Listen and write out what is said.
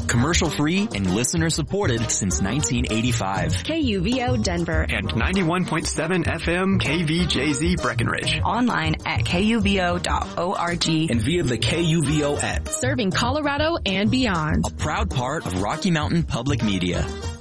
Commercial free and listener supported since 1985. KUVO Denver. And 91.7 FM KVJZ Breckenridge. Online at KUVO.org. And via the KUVO app. Serving Colorado and beyond. A proud part of Rocky Mountain Public Media.